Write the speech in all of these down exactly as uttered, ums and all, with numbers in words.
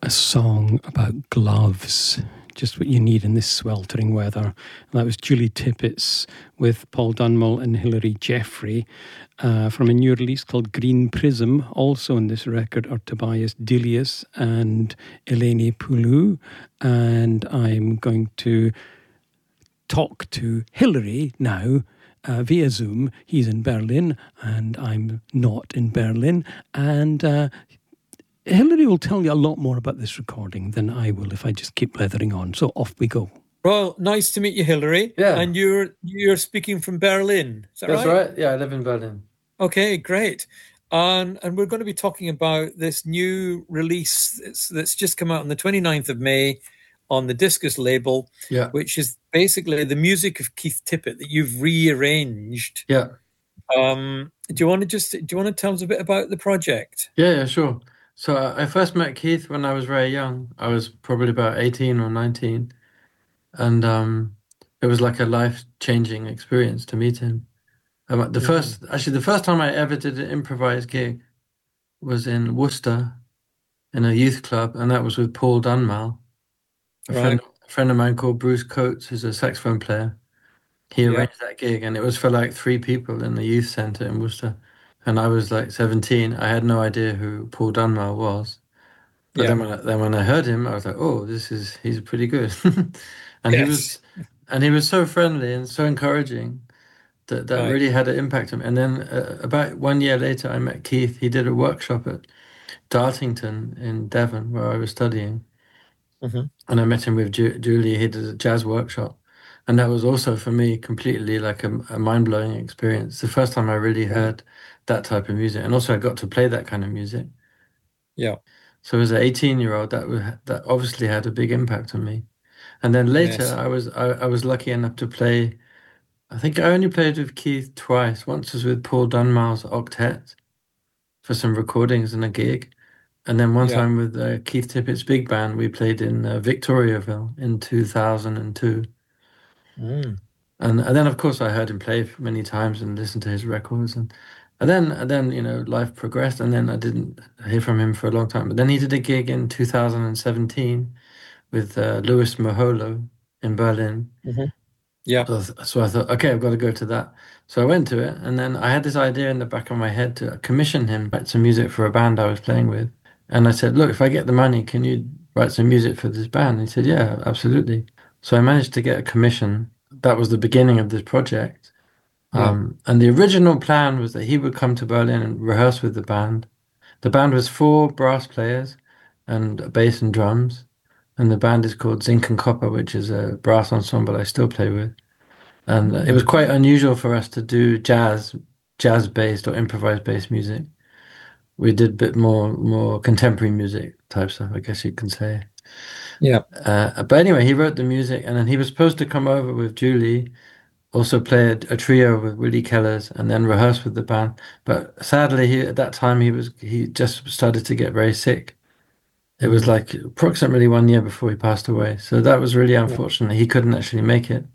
a song about gloves, just what you need in this sweltering weather. And that was Julie Tippett's with Paul Dunmore and Hilary Jeffrey uh, from a new release called Green Prism. Also on this record are Tobias Dilius and Eleni Poulou. And I'm going to talk to Hilary now uh, via Zoom. He's in Berlin and I'm not in Berlin. And uh, Hilary will tell you a lot more about this recording than I will if I just keep blethering on. So off we go. Well, nice to meet you, Hilary. Yeah. And you're you're speaking from Berlin. Is that That's right? right. Yeah, I live in Berlin. Okay, great. And and we're going to be talking about this new release that's, that's just come out on the twenty-ninth of May on the Discus label, Yeah. which is basically the music of Keith Tippett that you've rearranged. Yeah. Um, do you want to just do you want to tell us a bit about the project? Yeah, yeah, sure. So uh, I first met Keith when I was very young. I was probably about eighteen or nineteen. And um, it was like a life-changing experience to meet him. Um, the Mhm. first, actually, the first time I ever did an improvised gig was in Worcester in a youth club, and that was with Paul Dunmal, a friend, a friend of mine called Bruce Coates, who's a saxophone player. He Yeah. arranged that gig, and it was for like three people in the youth centre in Worcester. And I was like seventeen. I had no idea who Paul Dunmal was. But Yeah. then when I, then when I heard him, I was like, oh, this is he's pretty good. and he Yes. was and he was so friendly and so encouraging that that Right. really had an impact on me. And then uh, about one year later, I met Keith. He did a workshop at Dartington in Devon, where I was studying. Mhm. And I met him with Ju- Julie. He did a jazz workshop. And that was also for me completely like a, a mind-blowing experience. The first time I really heard that type of music. And also I got to play that kind of music. Yeah. So as an eighteen-year-old, that was, that obviously had a big impact on me. And then later, Yes. I was I, I was lucky enough to play. I think I only played with Keith twice. Once was with Paul Dunmal's Octet for some recordings and a gig, and then one Yeah. time with uh, Keith Tippett's big band. We played in uh, Victoriaville in two thousand two. Mm. And, and then, of course, I heard him play many times and listened to his records. And, and then, and then, you know, life progressed. And then I didn't hear from him for a long time. But then he did a gig in two thousand seventeen with uh, Louis Maholo in Berlin. Mhm. Yeah. So, I th- so I thought, okay, I've got to go to that. So I went to it. And then I had this idea in the back of my head to commission him write some music for a band I was playing with. And I said, look, if I get the money, can you write some music for this band? He said, yeah, absolutely. So I managed to get a commission. That was the beginning of this project. Yeah. Um, and the original plan was that he would come to Berlin and rehearse with the band. The band was four brass players and a bass and drums. And the band is called Zinc and Copper, which is a brass ensemble I still play with. And uh, it was quite unusual for us to do jazz, jazz-based or improvised-based music. We did a bit more more contemporary music type stuff, I guess you can say. Yeah. Uh, but anyway, he wrote the music, and then he was supposed to come over with Julie, also play a, a trio with Willie Kellers, and then rehearse with the band. But sadly, he at that time he was he just started to get very sick. It was like approximately one year before he passed away. So that was really unfortunate. He couldn't actually make it.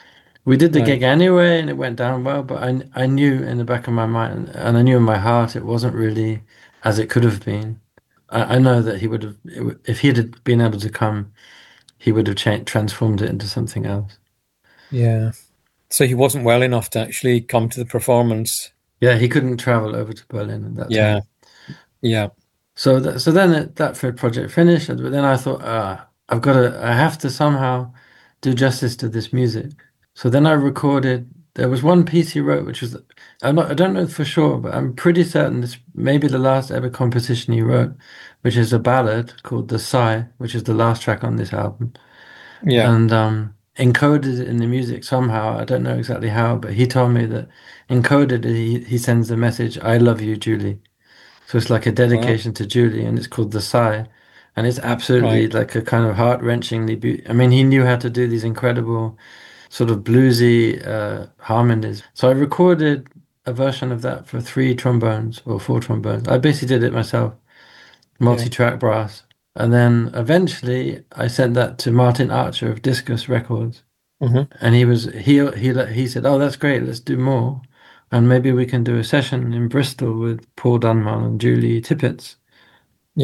We did the Right. gig anyway, and it went down well. But I I knew in the back of my mind, and I knew in my heart, it wasn't really as it could have been. I, I know that he would have, if he had been able to come, he would have changed, transformed it into something else. Yeah. So he wasn't well enough to actually come to the performance. Yeah, he couldn't travel over to Berlin at that Yeah. time. Yeah. So that, so then it, that project finished, but then I thought, ah, I've got to, I have to somehow do justice to this music. So then I recorded. There was one piece he wrote, which was, I'm not, I don't know for sure, but I'm pretty certain this may be the last ever composition he wrote, which is a ballad called "The Sigh," which is the last track on this album. Yeah. And um, encoded it in the music somehow. I don't know exactly how, but he told me that encoded it, he, he sends the message, "I love you, Julie." So it's like a dedication to Julie, and it's called "The Sigh." And it's absolutely Right. like a kind of heart-wrenchingly beautiful. I mean, he knew how to do these incredible sort of bluesy uh, harmonies. So I recorded a version of that for three trombones or four trombones. I basically did it myself, multi-track brass. And then eventually I sent that to Martin Archer of Discus Records. Mhm. And he was he he he said, "Oh, that's great. Let's do more, and maybe we can do a session in Bristol with Paul Dunman and Julie Tippett." Yeah.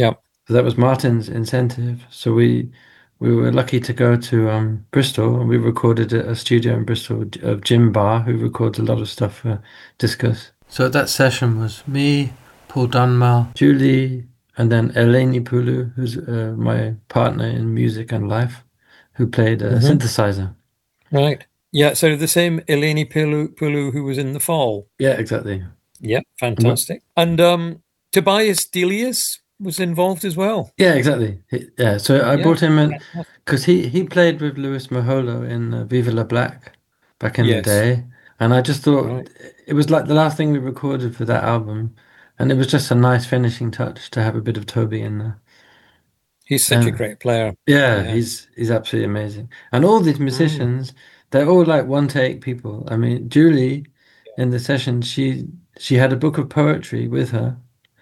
So that was Martin's incentive. So we we were lucky to go to um, Bristol, and we recorded at a studio in Bristol of Jim Barr, who records a lot of stuff for Discus. So that session was me, Paul Dunmal, Julie, and then Eleni Pulu, who's uh, my partner in music and life, who played a mm-hmm. synthesizer. Right. Yeah, so the same Eleni Pulu, Pulu who was in The Fall. Yeah, exactly. Yeah, fantastic. And um, Tobias Delius was involved as well. Yeah, exactly. He, yeah, so I yeah. brought him in because he, he played with Louis Maholo in uh, Viva La Black back in yes. the day. And I just thought right. it was like the last thing we recorded for that album. And it was just a nice finishing touch to have a bit of Toby in there. He's such um, a great player. Yeah, yeah, he's he's absolutely amazing. And all these musicians, mm. they're all like one take people. I mean, Julie in the session, she she had a book of poetry with her.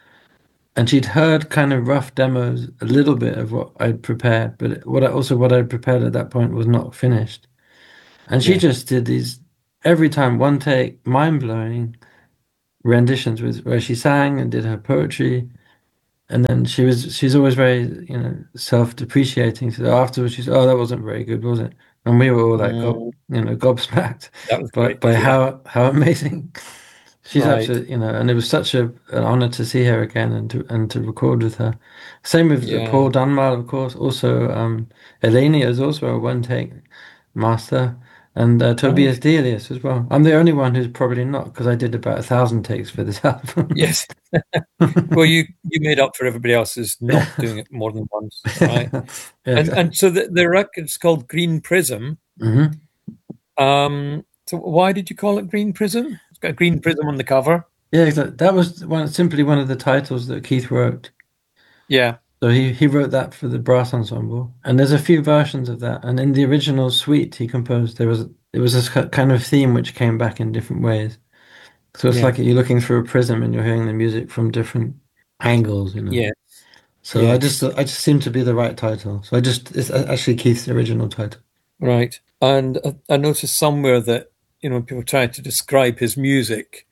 And she'd heard kind of rough demos, a little bit of what I'd prepared, but what I also what I'd prepared at that point was not finished. And she yeah. just did these every time one take, mind blowing renditions with where she sang and did her poetry, and then she was she's always very you know self depreciating. So afterwards she said, "Oh, that wasn't very good, was it?" And we were all like, mm. gob, you know, gobsmacked by, by how how amazing. She's right. absolutely, you know, and it was such a an honor to see her again and to and to record with her. Same with yeah. Paul Dunmal, of course. Also, um, Eleni is also a one take master, and uh, Tobias oh. Delius as well. I'm the only one who's probably not, because I did about a thousand takes for this album. Yes. Well, you you made up for everybody else who's not doing it more than once, right? yeah, and exactly. and so the the record's called Green Prism. Mm-hmm. Um. So why did you call it Green Prism? It's got a green prism on the cover. Yeah, exactly. That was one simply one of the titles that Keith wrote. Yeah. So he, he wrote that for the brass ensemble, and there's a few versions of that. And in the original suite he composed, there was it was this kind of theme which came back in different ways. So it's yeah. like you're looking through a prism and you're hearing the music from different angles, you know. Yeah. So yes. I just I just seemed to be the right title. So I just it's actually Keith's original title. Right. And I noticed somewhere that, you know, when people try to describe his music,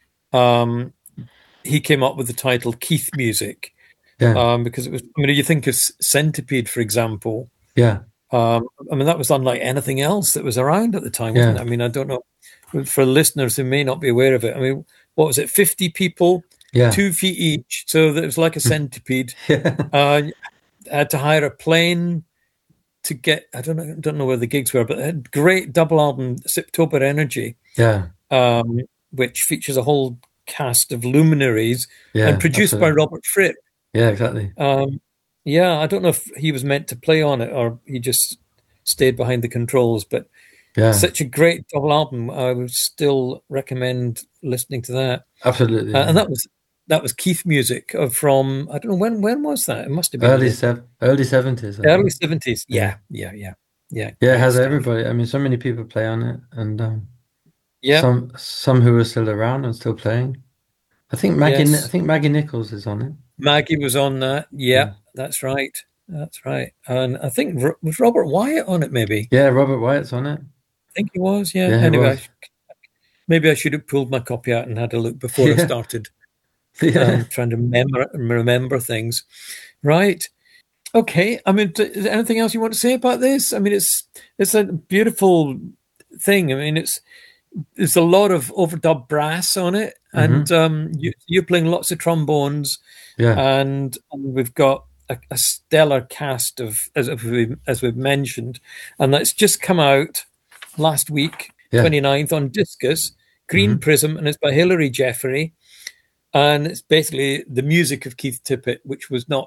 um, he came up with the title Keith Music. Yeah. Um, because it was, I mean, you think of Centipede, for example. Yeah. Um, I mean, that was unlike anything else that was around at the time, wasn't yeah. it? I mean, I don't know, for listeners who may not be aware of it, I mean, what was it, fifty people, yeah. two feet each, so that it was like a centipede. yeah. Uh, had to hire a plane to get, I don't know, don't know where the gigs were, but it had great double album, Septober Energy, yeah, um, which features a whole cast of luminaries yeah, and produced absolutely. by Robert Fripp. Yeah, exactly. Um, yeah, I don't know if he was meant to play on it or he just stayed behind the controls, but yeah. such a great double album. I would still recommend listening to that. Absolutely. Uh, yeah. And that was that was Keith music from, I don't know, when when was that? It must have been early sev- early seventies. Early seventies. Yeah, yeah, yeah. Yeah, yeah, it has stuff. Everybody. I mean, so many people play on it, and um, yeah, some some who are still around and still playing. I think Maggie. Yes. I think Maggie Nichols is on it. Maggie was on that. Yeah, yeah, that's right. That's right. And I think was Robert Wyatt on it, maybe. Yeah, Robert Wyatt's on it. I think he was. Yeah. yeah anyway, was. I, maybe I should have pulled my copy out and had a look before yeah. I started. Yeah. Um, trying to remember remember things. Right. Okay. I mean, is there anything else you want to say about this? I mean, it's it's a beautiful thing. I mean, it's there's a lot of overdub brass on it, and mm-hmm. um, you, you're playing lots of trombones. Yeah. And, and we've got a, a stellar cast of as we've as we've mentioned, and that's just come out last week, yeah. twenty-ninth on Discus, Green mm-hmm. Prism, and it's by Hilary Jeffrey. And it's basically the music of Keith Tippett, which was not,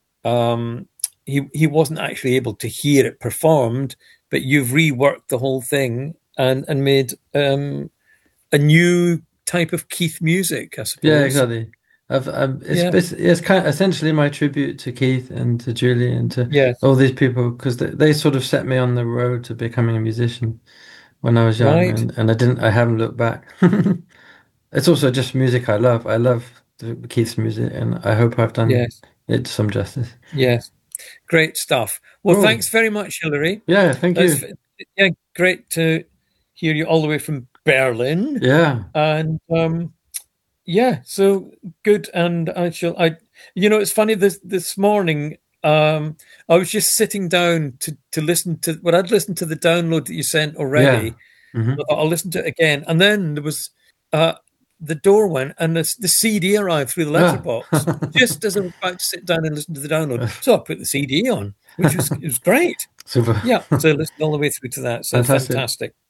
um, he he wasn't actually able to hear it performed, but you've reworked the whole thing and, and made um, a new type of Keith music, I suppose. Yeah, exactly. I've, I've, it's, yeah. it's, it's kind of essentially my tribute to Keith and to Julie and to yes. all these people, because they, they sort of set me on the road to becoming a musician when I was young, right. and, and I didn't, I haven't looked back. It's also just music I love. I love the Keith's music, and I hope I've done yes. it some justice. Yes, great stuff. Well, oh. thanks very much, Hilary. Yeah, thank That's, you. Yeah, great to hear you all the way from Berlin. Yeah, and um, yeah, so good. And I shall. I You know, it's funny. This this morning, um, I was just sitting down to to listen to. Well, I'd listened to the download that you sent already. Yeah. Mm-hmm. I thought, I'll listen to it again, and then there was uh, the door went, and the, the C D arrived through the letterbox Yeah. just as I was about to sit down and listen to the download. So I put the C D on, which was it was great. Super. Yeah, so I listened all the way through to that. So Fantastic. fantastic.